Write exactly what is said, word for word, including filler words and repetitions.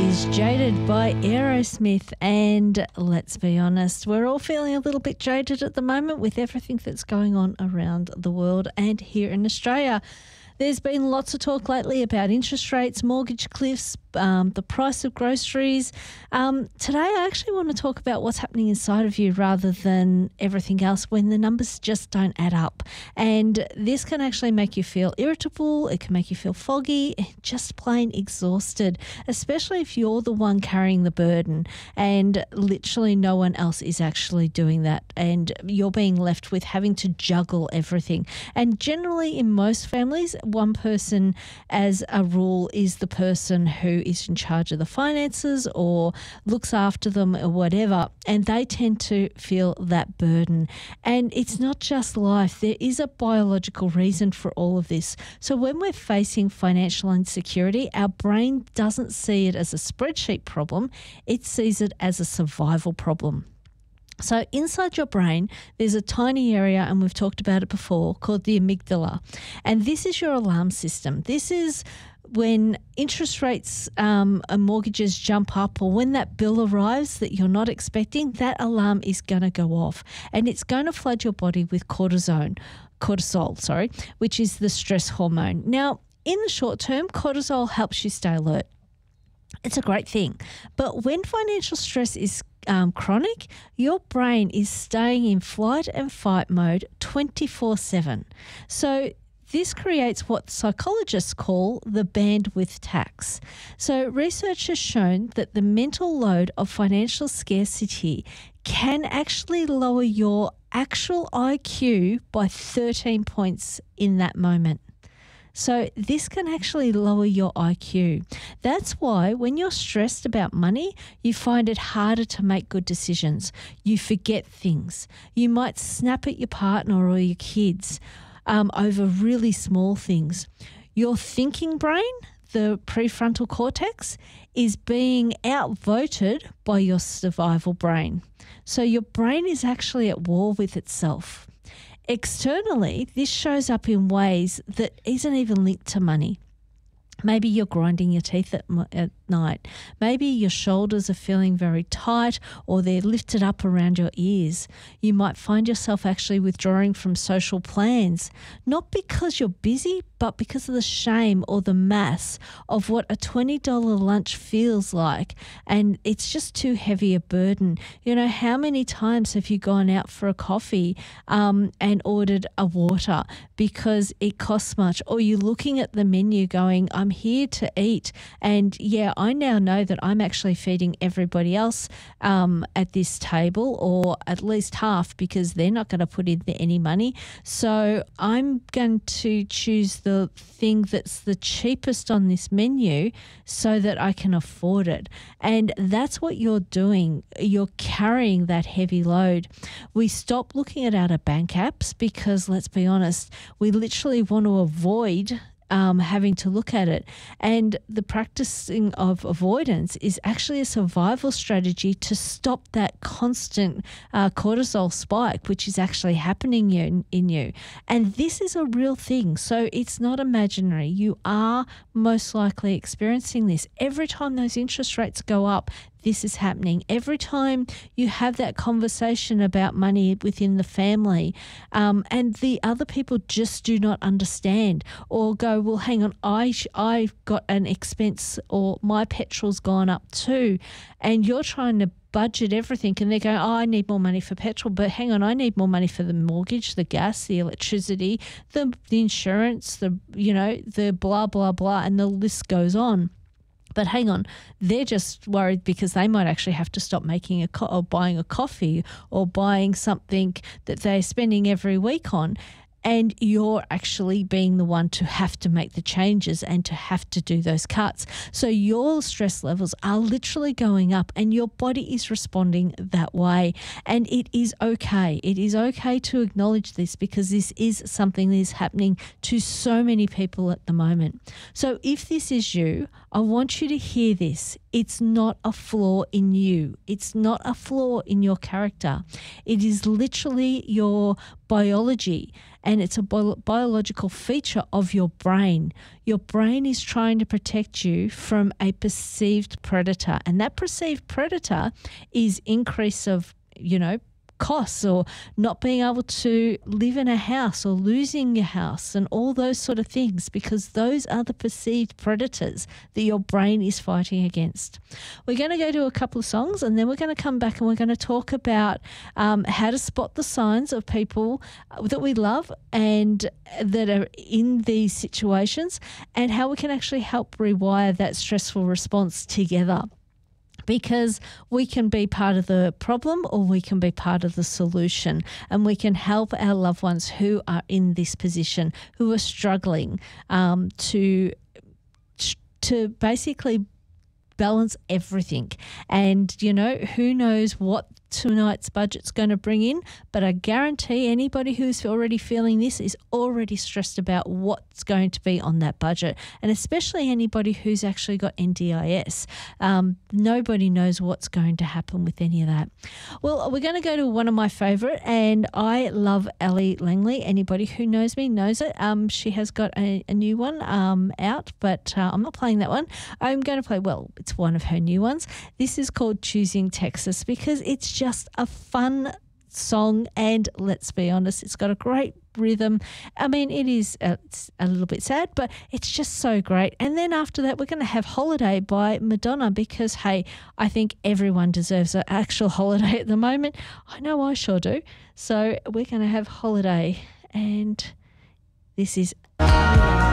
is Jaded by Aerosmith, and let's be honest, we're all feeling a little bit jaded at the moment with everything that's going on around the world and here in Australia. There's been lots of talk lately about interest rates, mortgage cliffs, um, the price of groceries. Um, today I actually want to talk about what's happening inside of you rather than everything else when the numbers just don't add up. And this can actually make you feel irritable, it can make you feel foggy, just plain exhausted, especially if you're the one carrying the burden and literally no one else is actually doing that, and you're being left with having to juggle everything. And generally in most families, one person as a rule is the person who is in charge of the finances or looks after them or whatever, and they tend to feel that burden. And it's not just life. There is a biological reason for all of this. So when we're facing financial insecurity, our brain doesn't see it as a spreadsheet problem. It sees it as a survival problem. So inside your brain, there's a tiny area, and we've talked about it before, called the amygdala. And this is your alarm system. This is when interest rates um, and mortgages jump up, or when that bill arrives that you're not expecting, that alarm is going to go off. And it's going to flood your body with cortisone, cortisol, sorry, which is the stress hormone. Now, in the short term, cortisol helps you stay alert. It's a great thing. But when financial stress is um, chronic, your brain is staying in flight and fight mode twenty-four seven. So this creates what psychologists call the bandwidth tax. So research has shown that the mental load of financial scarcity can actually lower your actual I Q by thirteen points in that moment. So this can actually lower your I Q. That's why when you're stressed about money, you find it harder to make good decisions. You forget things. You might snap at your partner or your kids um, over really small things. Your thinking brain, the prefrontal cortex, is being outvoted by your survival brain. So your brain is actually at war with itself. Externally, this shows up in ways that isn't even linked to money. Maybe you're grinding your teeth at, at night. Maybe your shoulders are feeling very tight, or they're lifted up around your ears. You might find yourself actually withdrawing from social plans, not because you're busy, but because of the shame or the mass of what a twenty dollars lunch feels like, and it's just too heavy a burden. You know, how many times have you gone out for a coffee um, and ordered a water because it costs much, or you're looking at the menu going, I'm here to eat, and yeah, I now know that I'm actually feeding everybody else um, at this table, or at least half, because they're not going to put in any money. So I'm going to choose the thing that's the cheapest on this menu so that I can afford it. And that's what you're doing. You're carrying that heavy load. We stop looking at our bank apps because, let's be honest, we literally want to avoid Um, having to look at it. And the practicing of avoidance is actually a survival strategy to stop that constant uh, cortisol spike, which is actually happening in, in you. And this is a real thing. So it's not imaginary. You are most likely experiencing this. Every time those interest rates go up, this is happening. Every time you have that conversation about money within the family um, and the other people just do not understand, or go, well, hang on, I, I've got an expense, or my petrol's gone up too, and you're trying to budget everything, and they're going, oh, I need more money for petrol, but hang on, I need more money for the mortgage, the gas, the electricity, the, the insurance, the, you know, the blah, blah, blah, and the list goes on. But hang on, they're just worried because they might actually have to stop making a co- or buying a coffee or buying something that they're spending every week on. And you're actually being the one to have to make the changes and to have to do those cuts. So your stress levels are literally going up, and your body is responding that way. And it is okay. It is okay to acknowledge this, because this is something that is happening to so many people at the moment. So if this is you, I want you to hear this. It's not a flaw in you. It's not a flaw in your character. It is literally your biology. and it's a bio- biological feature of your brain. Your brain is trying to protect you from a perceived predator, and that perceived predator is increase of, you know, costs, or not being able to live in a house, or losing your house, and all those sort of things, because those are the perceived predators that your brain is fighting against. We're going to go to a couple of songs, and then we're going to come back and we're going to talk about um, how to spot the signs of people that we love and that are in these situations, and how we can actually help rewire that stressful response together. Because we can be part of the problem, or we can be part of the solution, and we can help our loved ones who are in this position, who are struggling um, to to basically balance everything. And, you know, who knows what tonight's budget's going to bring in, but I guarantee anybody who's already feeling this is already stressed about what's going to be on that budget, and especially anybody who's actually got N D I S. Um, nobody knows what's going to happen with any of that. Well, we're going to go to one of my favourite, and I love Ellie Langley. Anybody who knows me knows it. Um, she has got a, a new one um, out, but uh, I'm not playing that one. I'm going to play, well, it's one of her new ones. This is called Choosing Texas, because it's just a fun song, and let's be honest, it's got a great rhythm. I mean, it is a, it's a little bit sad, but it's just so great. And then after that, we're going to have Holiday by Madonna, because, hey, I think everyone deserves an actual holiday at the moment. I know I sure do. So we're going to have Holiday, and this is